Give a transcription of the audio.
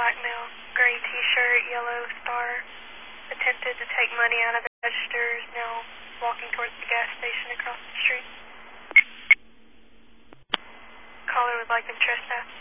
black male, gray t-shirt, yellow star, attempted to take money out of the registers, now walking towards the gas station across the street. Caller would like them trespass.